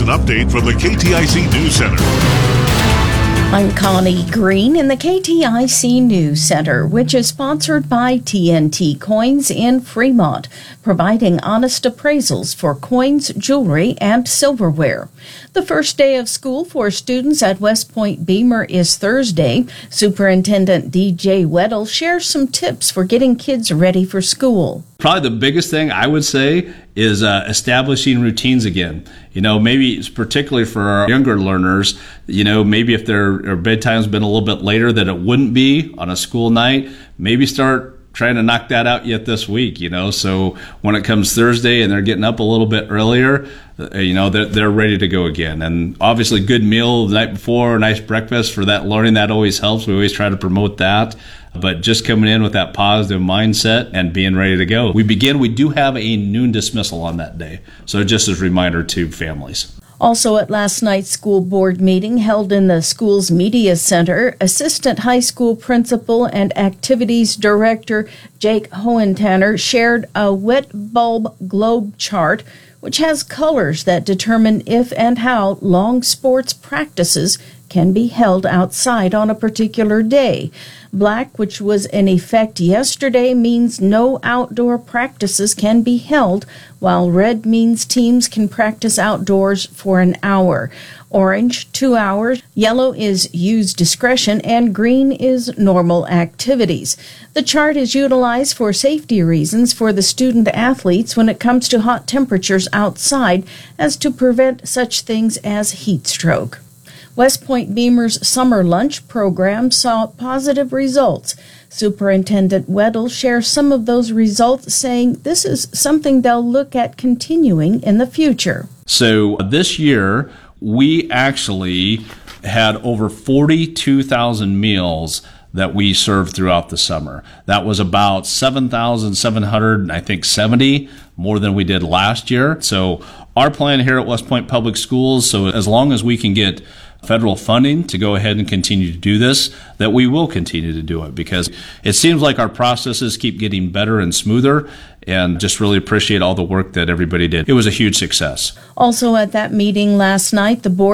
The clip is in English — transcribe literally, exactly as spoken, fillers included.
an update from the K T I C News Center. I'm Connie Green in the K T I C News Center, which is sponsored by T N T Coins in Fremont, providing honest appraisals for coins, jewelry, and silverware. The first day of school for students at West Point Beamer is Thursday. Superintendent D J Weddle shares some tips for getting kids ready for school. Probably the biggest thing I would say is uh, establishing routines again. You know, maybe it's particularly for our younger learners, you know, maybe if their, their bedtime's been a little bit later than it wouldn't be on a school night, maybe start trying to knock that out yet this week, you know. So when it comes Thursday and they're getting up a little bit earlier, uh, you know, they're, they're ready to go again. And obviously good meal the night before, a nice breakfast for that learning, that always helps. We always try to promote that. But just coming in with that positive mindset and being ready to go. We begin, we do have a noon dismissal on that day. So just as a reminder to families. Also at last night's school board meeting held in the school's media center, Assistant High School Principal and Activities Director Jake Hohentanner shared a wet bulb globe chart which has colors that determine if and how long sports practices can be held outside on a particular day. Black, which was in effect yesterday, means no outdoor practices can be held, while red means teams can practice outdoors for an hour. Orange, two hours. Yellow is use discretion, and green is normal activities. The chart is utilized for safety reasons for the student athletes when it comes to hot temperatures outside, as to prevent such things as heat stroke. West Point Beamer's summer lunch program saw positive results. Superintendent Weddle shares some of those results, saying this is something they'll look at continuing in the future. So this year, we actually had over forty-two thousand meals that we served throughout the summer. That was about seven thousand seven hundred, I think, seventy more than we did last year. So our plan here at West Point Public Schools, so as long as we can get federal funding to go ahead and continue to do this, that we will continue to do it, because it seems like our processes keep getting better and smoother, and just really appreciate all the work that everybody did. It was a huge success. Also at that meeting last night, the board